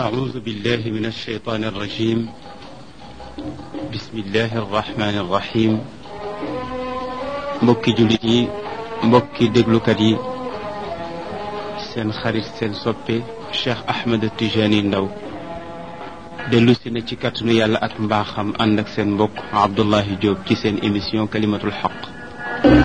أعوذ بالله من الشيطان الرجيم بسم الله الرحمن الرحيم mbokki jullit yi mbokki déglukat yi seen xarit seen soppe Cheikh Ahmed Tijani Ndaw dellu si na ci kàttanu yàlla ak mbaaxam ànd ak seen mbokk Abdullahi Diop ci seen émission kalimatul xaq